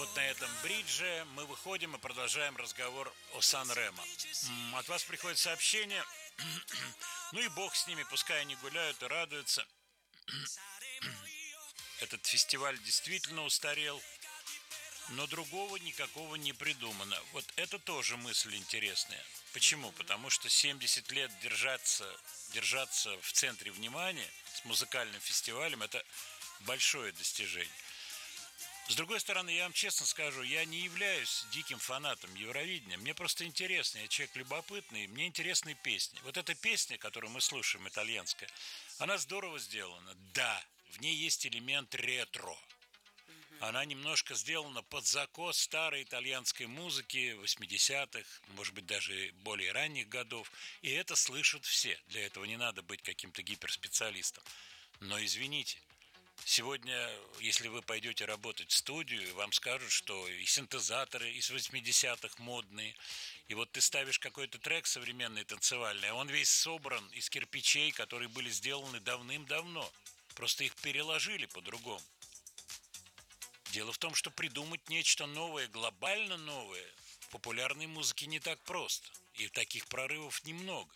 вот на этом бридже мы выходим и продолжаем разговор о Сан-Ремо. От вас приходит сообщение, ну и бог с ними, пускай они гуляют и радуются. Этот фестиваль действительно устарел, но другого никакого не придумано. Вот это тоже мысль интересная. Почему? Потому что 70 лет держаться в центре внимания с музыкальным фестивалем – это большое достижение. С другой стороны, я вам честно скажу, я не являюсь диким фанатом Евровидения. Мне просто интересно, я человек любопытный, мне интересны песни. Вот эта песня, которую мы слушаем, итальянская, она здорово сделана. Да, в ней есть элемент ретро. Она немножко сделана под закос старой итальянской музыки 80-х, может быть, даже более ранних годов. И это слышат все. Для этого не надо быть каким-то гиперспециалистом. Но извините, сегодня, если вы пойдете работать в студию, вам скажут, что и синтезаторы из 80-х модные. И вот ты ставишь какой-то трек современный, танцевальный, а он весь собран из кирпичей, которые были сделаны давным-давно. Просто их переложили по-другому. Дело в том, что придумать нечто новое, глобально новое, в популярной музыке не так просто. И таких прорывов немного.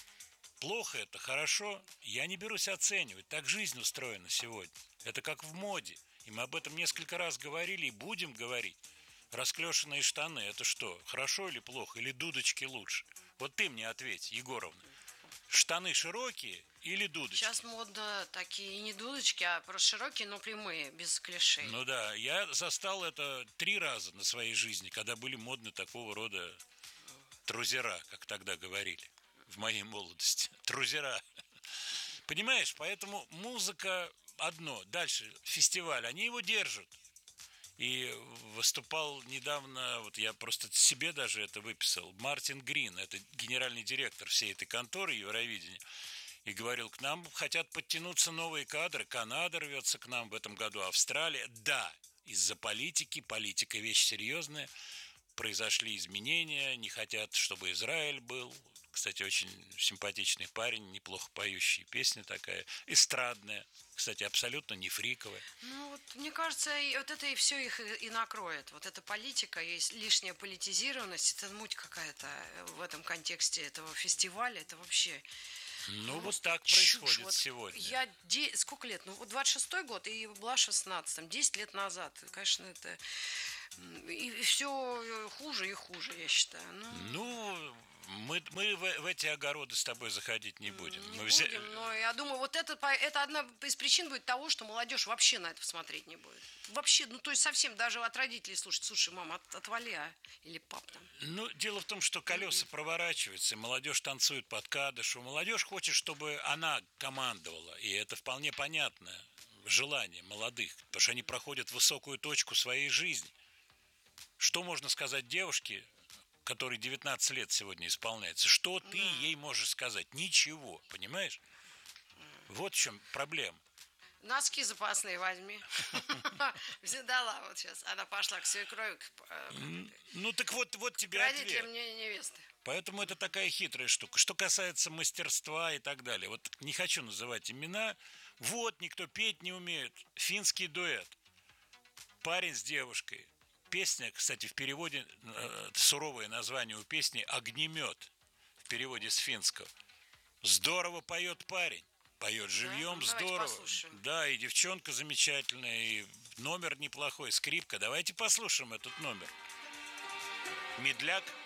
Плохо это, хорошо, я не берусь оценивать. Так жизнь устроена сегодня. Это как в моде. И мы об этом несколько раз говорили и будем говорить. Расклешенные штаны – это что, хорошо или плохо? Или дудочки лучше? Вот ты мне ответь, Егоровна. Штаны широкие или дудочки? Сейчас модно такие не дудочки, а просто широкие, но прямые, без клешей. Ну да, я застал это 3 раза на своей жизни, когда были модны такого рода трузера, как тогда говорили в моей молодости. Трузера. Понимаешь, поэтому музыка одно. Дальше фестиваль, они его держат. И выступал недавно, вот я просто себе даже это выписал, Мартин Грин, это генеральный директор всей этой конторы Евровидения, и говорил, к нам хотят подтянуться новые кадры, Канада рвется к нам в этом году, Австралия. Да, из-за политики, политика вещь серьезная, произошли изменения, не хотят, чтобы Израиль был. Кстати, очень симпатичный парень, неплохо поющий, песня такая, эстрадная. Кстати, абсолютно не фриковая. Ну, вот, мне кажется, вот это и все их и накроет. Вот эта политика, есть лишняя политизированность, это муть какая-то в этом контексте этого фестиваля, это вообще... Ну, вот так происходит вот сегодня. Я сколько лет? Ну, вот 26-й год, и была 16-м, 10 лет назад. Конечно, это... И все хуже и хуже, я считаю. Ну, мы в эти огороды с тобой заходить не будем. Не будем, но я думаю, вот это одна из причин будет того, что молодежь вообще на это смотреть не будет. Вообще, ну то есть совсем даже от родителей слушать, слушай, мама, отвали, или пап там. Ну, дело в том, что колеса проворачиваются, и молодежь танцует под кадыш. Молодежь хочет, чтобы она командовала, и это вполне понятное желание молодых, потому что они проходят высокую точку своей жизни. Что можно сказать девушке, которой 19 лет сегодня исполняется? Что ты ей можешь сказать? Ничего, понимаешь? Вот в чем проблема. Носки запасные возьми. Дала вот сейчас. Она пошла к свекрови. Ну так вот тебе ответ. Родителям ответ. невесты. Поэтому это такая хитрая штука. Что касается мастерства и так далее. Вот не хочу называть имена. Вот никто петь не умеет. Финский дуэт. Парень с девушкой. Песня, кстати, в переводе, суровое название у песни «Огнемет», в переводе с финского. Здорово поет парень, поет живьем, да? здорово. Послушаем. Да, и девчонка замечательная, и номер неплохой, скрипка. Давайте послушаем этот номер. Медляк.